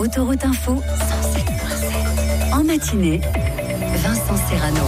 Autoroute Info, 107.7. En matinée, Vincent Serrano.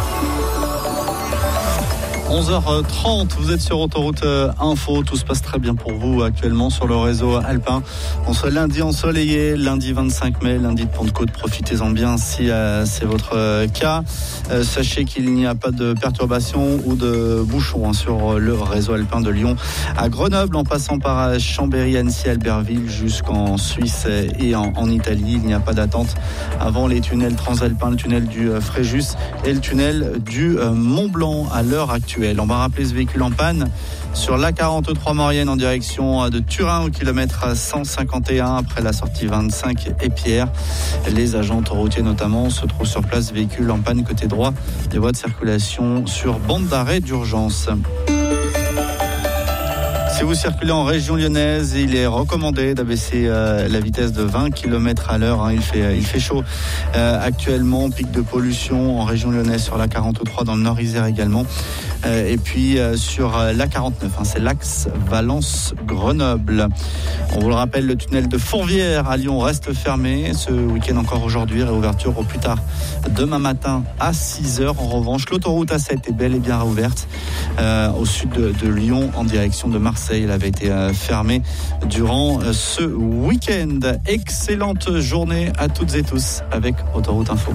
11h30, vous êtes sur Autoroute Info, tout se passe très bien pour vous actuellement sur le réseau alpin. On soit lundi ensoleillé, lundi 25 mai, lundi de Pentecôte, profitez-en bien si c'est votre cas. Sachez qu'il n'y a pas de perturbation ou de bouchons sur le réseau alpin de Lyon à Grenoble, en passant par Chambéry, Annecy, Albertville jusqu'en Suisse et en Italie. Il n'y a pas d'attente avant les tunnels transalpins, le tunnel du Fréjus et le tunnel du Mont Blanc à l'heure actuelle. On va rappeler ce véhicule en panne sur l'A43 Maurienne en direction de Turin au kilomètre 151 après la sortie 25 et Pierre. Les agents autoroutiers notamment se trouvent sur place, véhicule en panne côté droit des voies de circulation sur bande d'arrêt d'urgence. Si vous circulez en région lyonnaise, il est recommandé d'abaisser la vitesse de 20 km à l'heure. Il fait chaud actuellement, pic de pollution en région lyonnaise sur l'A43 dans le Nord-Isère également. Et puis sur l'A49, c'est l'axe Valence-Grenoble. On vous le rappelle, le tunnel de Fourvière à Lyon reste fermé ce week-end encore aujourd'hui. Réouverture au plus tard demain matin à 6h. En revanche, l'autoroute A7 est bel et bien réouverte au sud de Lyon en direction de Marseille. Elle avait été fermée durant ce week-end. Excellente journée à toutes et tous avec Autoroute Info.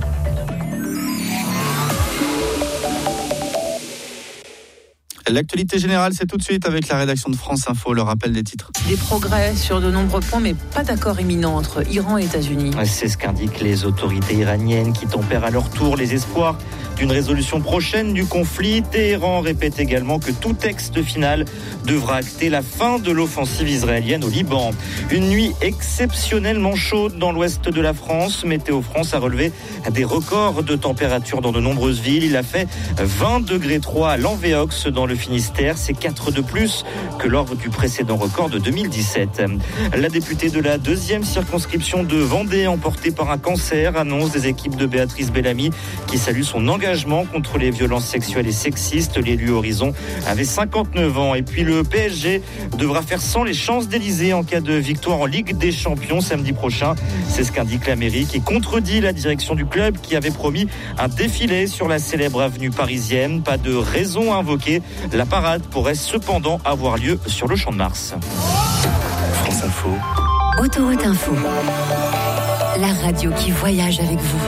L'actualité générale, c'est tout de suite avec la rédaction de France Info, le rappel des titres. Des progrès sur de nombreux points, mais pas d'accord imminent entre Iran et États-Unis. C'est ce qu'indiquent les autorités iraniennes qui tempèrent à leur tour les espoirs d'une résolution prochaine du conflit. Téhéran répète également que tout texte final devra acter la fin de l'offensive israélienne au Liban. Une nuit exceptionnellement chaude dans l'ouest de la France. Météo France a relevé des records de température dans de nombreuses villes. Il a fait 20 degrés 3 à Lanvéox dans le Finistère. C'est 4 de plus que lors du précédent record de 2017. La députée de la 2e circonscription de Vendée, emportée par un cancer, annonce des équipes de Béatrice Bellamy qui salue son engagement contre les violences sexuelles et sexistes. L'élu Horizon avait 59 ans. Et puis le PSG devra faire sans les Champs-Élysées en cas de victoire en Ligue des Champions samedi prochain. C'est ce qu'indique la mairie qui contredit la direction du club qui avait promis un défilé sur la célèbre avenue parisienne. Pas de raison à invoquer. La parade pourrait cependant avoir lieu sur le Champ de Mars. France Info. Autoroute Info. La radio qui voyage avec vous.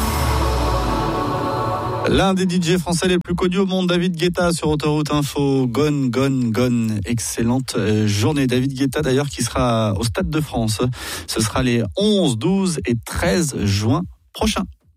L'un des DJ français les plus connus au monde, David Guetta sur Autoroute Info. Gone, gone, gone. Excellente journée. David Guetta d'ailleurs qui sera au Stade de France. Ce sera les 11, 12 et 13 juin prochains.